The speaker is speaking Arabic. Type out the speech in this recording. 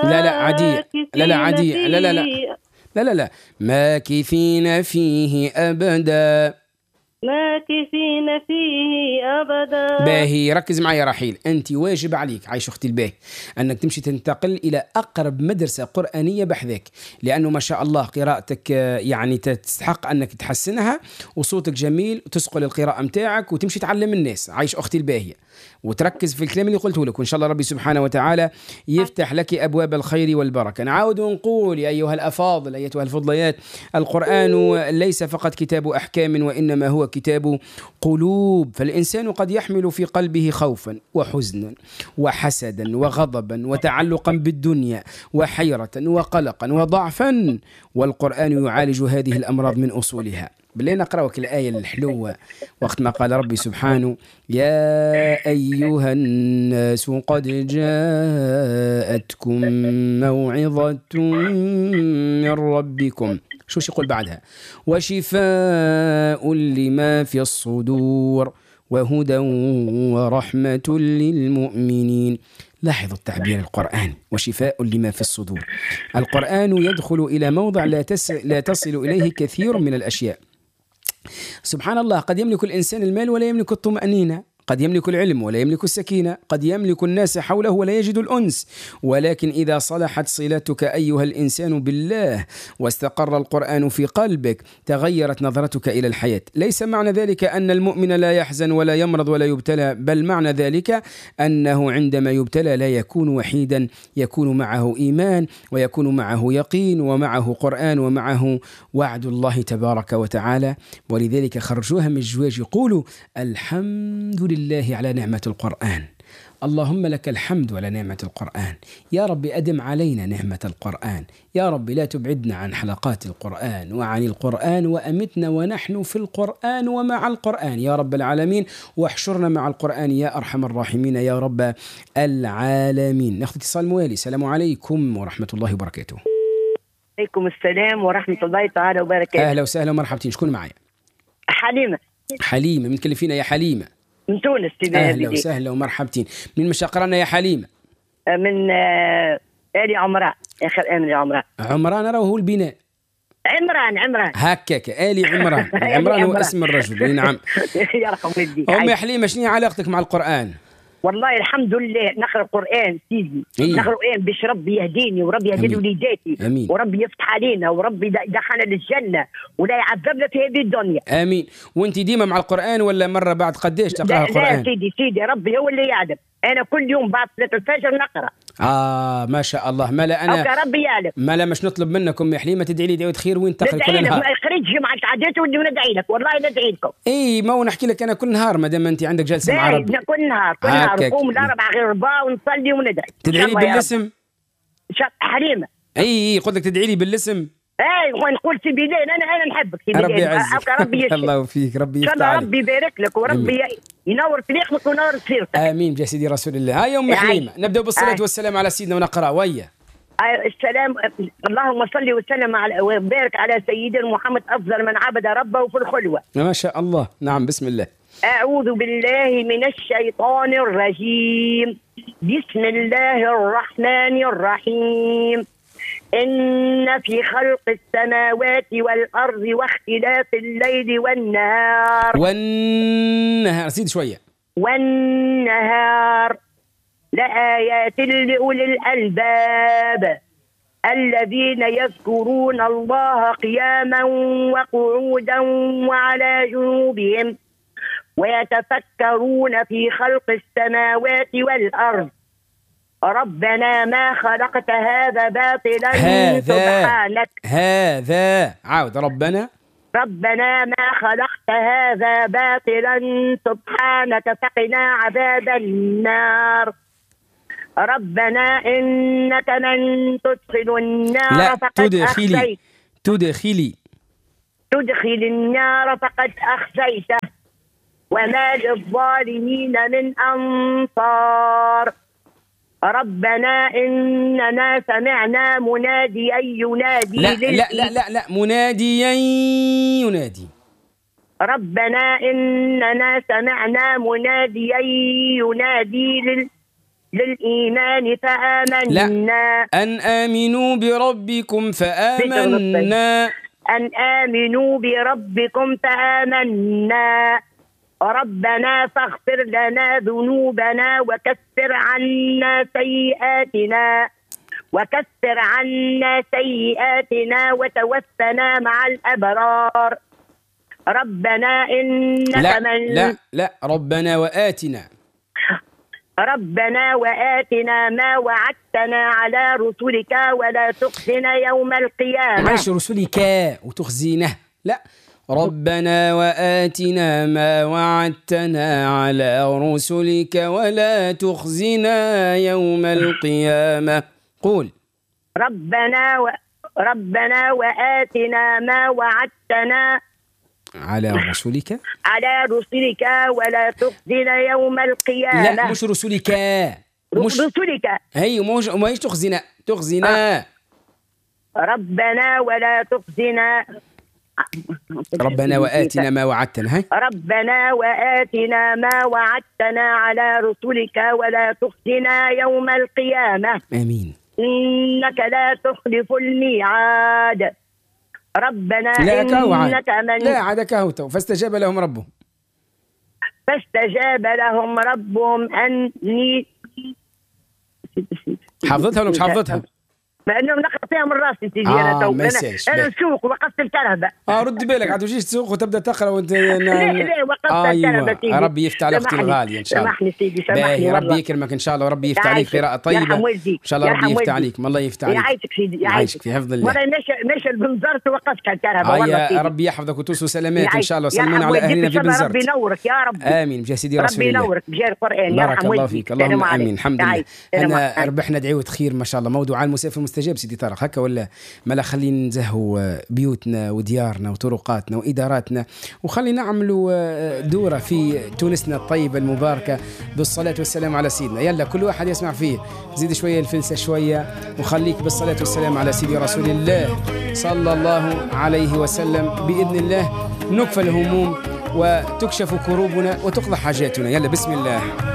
لا لا عادية، لا لا عادية، لا لا لا فيه لا لا لا ماكثين فيه أبدا. ماكثين فيه أبدا. باهي، ركز معي يا رحيل، أنت واجب عليك عايش أختي الباهي أنك تمشي تنتقل إلى أقرب مدرسة قرآنية بحذاك، لأنه ما شاء الله قراءتك يعني تستحق أنك تحسنها، وصوتك جميل، وتسقل القراءة متاعك وتمشي تعلم الناس. عايش أختي الباهية، وتركز في الكلام اللي قلته لك، وإن شاء الله ربي سبحانه وتعالى يفتح لك أبواب الخير والبركة. نعاود ونقول يا أيها الأفاضل أيتها الفضليات، القرآن ليس فقط كتاب أحكام، وإنما هو كتاب قلوب. فالإنسان قد يحمل في قلبه خوفا وحزنا وحسدا وغضبا وتعلقا بالدنيا وحيرة وقلقا وضعفا، والقرآن يعالج هذه الأمراض من أصولها. بالله نقرأك الآية الحلوة وقت ما قال ربي سبحانه: يا أيها الناس قد جاءتكم موعظة من ربكم. شو يقول بعدها؟ وشفاء لما في الصدور وهدى ورحمة للمؤمنين. لاحظوا التعبير القرآني، وشفاء لما في الصدور. القرآن يدخل إلى موضع لا تصل إليه كثير من الأشياء. سبحان الله، قد يملك الإنسان المال ولا يملك الطمأنينة، قد يملك العلم ولا يملك السكينة، قد يملك الناس حوله ولا يجد الأنس، ولكن إذا صلحت صلتك أيها الإنسان بالله واستقر القرآن في قلبك تغيرت نظرتك إلى الحياة. ليس معنى ذلك أن المؤمن لا يحزن ولا يمرض ولا يبتلى، بل معنى ذلك أنه عندما يبتلى لا يكون وحيدا، يكون معه إيمان ويكون معه يقين ومعه قرآن ومعه وعد الله تبارك وتعالى. ولذلك خرجوها من الجواج يقولوا: الحمد لله على نعمة القرآن، اللهم لك الحمد على نعمة القرآن، يا رب أدم علينا نعمة القرآن، يا رب لا تبعدنا عن حلقات القرآن وعن القرآن، وأمتنا ونحن في القرآن ومع القرآن يا رب العالمين، واحشرنا مع القرآن يا أرحم الراحمين يا رب العالمين. ناخذ اتصال موالي. السلام عليكم ورحمة الله وبركاته. عليكم السلام ورحمة الله تعالى وبركاته. أهلا وسهلا ومرحبتين. شكون معي؟ حليمة. حليمة، من تكلم فينا يا حليمة؟ من تونس. أهلا وسهلا ومرحبتين. من مشاقرنا يا حليمة؟ من آل عمران، آخر آل عمران. عمران راه هو البناء. عمران هكاك آل عمران. عمران هو اسم الرجل. نعم. يرحم والديك. أمي حليمة، شنو علاقتك مع القرآن؟ والله الحمد لله نقرأ القرآن سيدي. نقرأ القرآن باش ربي يهديني وربي يهدي وليداتي وربي يفتح علينا وربي يدخلنا للجنة ولا يعذبنا في هذه الدنيا. آمين. وانت ديما مع القرآن ولا مرة بعد قديش تقرأ القرآن؟ لا سيدي ربي هو اللي يعلم. أنا كل يوم بعد صلاة الفجر نقرأ. ما شاء الله. ما لا أنا ربي يعلم. ما لا مش نطلب منكم يا حليمة تدعي لي دعوة خير وين تقرأ كل نهار. خريج جمعة عادات وندعي لك، والله ندعي لكم. ما هو نحكي لك أنا كل نهار ما دام أنت عندك جلسة مع ربي. كل نهار نقوم الأربع غير ربا ونصلي وندعي. تدعي لي بالاسم؟ حليمة. قلت لك تدعي لي بالاسم. ونقول في بداية أنا نحبك في ربي يعزك. ربي الله فيك، ربي يفتح عليك. ربي يبارك لك وربي ينور طريقك وينور سيرتك. آمين يا سيدي رسول الله. هاي أم حليمة، نبدأ بالصلاة والسلام على سيدنا ونقرأ ويا السلام. اللهم صل وسلم وبارك على سيدنا محمد أفضل من عبد ربه في الخلوة. ما شاء الله. نعم، بسم الله. أعوذ بالله من الشيطان الرجيم. بسم الله الرحمن الرحيم. إن في خلق السماوات والأرض واختلاف الليل والنهار زيد شوية. والنهار لآيات لأولي الألباب الذين يذكرون الله قياما وقعودا وعلى جنوبهم ويتفكرون في خلق السماوات والأرض ربنا ما خلقت هذا باطلا سبحانك. هذا عاود ربنا ما خلقت هذا باطلا سبحانك فقنا عذاب النار. ربنا إنك من تدخل النار فقد أخزيته. تدخل النار فقد أخزيته وما للظالمين من أنصار. ربنا إننا سمعنا مناديا ينادي. لا مناديا ينادي. ربنا إننا سمعنا مناديا ينادي للإيمان فآمنا. لا، أن آمنوا بربكم فآمنا. أن آمنوا بربكم فآمنا. ربنا فاغفر لنا ذنوبنا وكفر عنا سيئاتنا وتوفنا مع الأبرار. ربنا إنك لا ربنا وآتنا. ربنا وآتنا ما وعدتنا على رسلك ولا تخزنا يوم القيامة. معلش رسلك وتخزينه، لا، ربنا وآتنا ما وعدتنا على رسلك ولا تخزنا يوم القيامة. قول ربنا وآتنا ما وعدتنا على رسلك ولا تخزنا يوم القيامة. لا مش رسلك، رسلك هي مش تخزنا. ربنا ولا تخزنا. ربنا وآتنا ما وعدتنا. هاي ربنا وآتنا ما وعدتنا على رسلك ولا تخزنا يوم القيامة. آمين. إنك لا تخلف الميعاد. ربنا إنك لا عدك هوتو فاستجاب لهم ربهم أني حافظتها ولا مش حافظتها؟ لأنه نقطيها من راسي سيدي. أنا نسوق وقفت الكهرباء. ردي بالك عاد تجيش تسوق وتبدا تقرا وانت ليه وقفت الكهرباء سيدي. ربي يفتح على اختي الغاليه ان شاء الله. سامحني سيدي سامحني. ربي يكرمك ان شاء الله وربي يفتح عليك قراءه طيبه ان شاء الله. ربي يفتح عليك، الله يفتح عليك. يعيشك سيدي يعيشك في حفظ الله. مرة مشى البنزرت وقفت الكهرباء والله سيدي. ربي يحفظك وتوصل سلامات ان شاء الله. سلمونا على اهلنا في بنزرت. ربي ينورك يا رب. امين بجاه سيدي رسول الله. ربي ينورك بجاه القران. بارك الله فيك. اللهم امين. الحمد لله. انا ربحنا دعوه خير ما شاء الله. موضوع المسافر مستجاب سيدي طارق هكا ولا ملا؟ خلينا نزهوا بيوتنا وديارنا وطرقاتنا وإداراتنا، وخلينا نعملوا دورة في تونسنا الطيبة المباركة بالصلاة والسلام على سيدنا. يلا كل واحد يسمع فيه، زيد شوية الفلسة شوية وخليك بالصلاة والسلام على سيدي رسول الله صلى الله عليه وسلم. بإذن الله نكفى الهموم وتكشف كروبنا وتقضى حاجاتنا. يلا بسم الله.